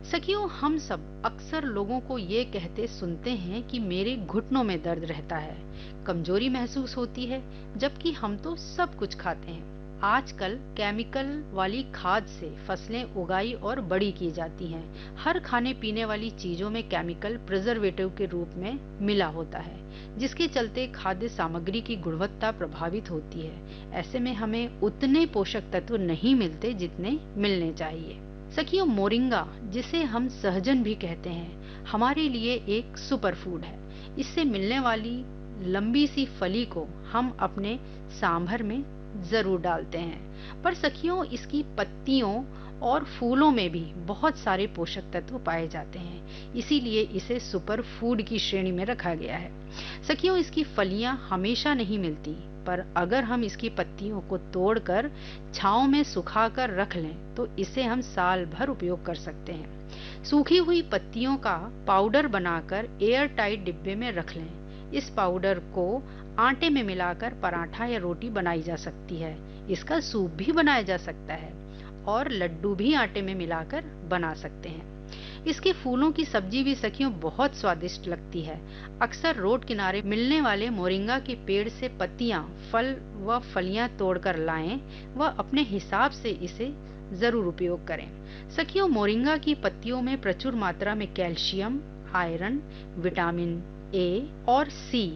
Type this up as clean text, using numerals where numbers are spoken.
सखियों, हम सब अक्सर लोगों को ये कहते सुनते हैं कि मेरे घुटनों में दर्द रहता है, कमजोरी महसूस होती है, जबकि हम तो सब कुछ खाते हैं। आजकल केमिकल वाली खाद से फसलें उगाई और बड़ी की जाती हैं। हर खाने पीने वाली चीजों में केमिकल प्रिजर्वेटिव के रूप में मिला होता है, जिसके चलते खाद्य सामग्री की गुणवत्ता प्रभावित होती है। ऐसे में हमें उतने पोषक तत्व नहीं मिलते जितने मिलने चाहिए। सखियों, मोरिंगा, जिसे हम सहजन भी कहते हैं, हमारे लिए एक सुपर फूड है। इससे मिलने वाली लंबी सी फली को हम अपने सांभर में जरूर डालते हैं। पर सखियों, इसकी पत्तियों और फूलों में भी बहुत सारे पोषक तत्व पाए जाते हैं, इसीलिए इसे सुपर फूड की श्रेणी में रखा गया है। सखियों, इसकी फलियां हमेशा नहीं मिलती, पर अगर हम इसकी पत्तियों को तोड़कर छांव में सुखाकर रख लें तो इसे हम साल भर उपयोग कर सकते हैं। सूखी हुई पत्तियों का पाउडर बनाकर एयर टाइट डिब्बे में रख लें। इस पाउडर को आटे में मिलाकर पराठा या रोटी बनाई जा सकती है। इसका सूप भी बनाया जा सकता है और लड्डू भी आटे में मिलाकर बना सकते हैं। इसके फूलों की सब्जी भी सखियों बहुत स्वादिष्ट लगती है। अक्सर रोड किनारे मिलने वाले मोरिंगा के पेड़ से पत्तियां, फल व फलियां तोड़कर लाएं व अपने हिसाब से इसे जरूर उपयोग करें। सखियों, मोरिंगा की पत्तियों में प्रचुर मात्रा में कैल्शियम, आयरन, विटामिन ए और सी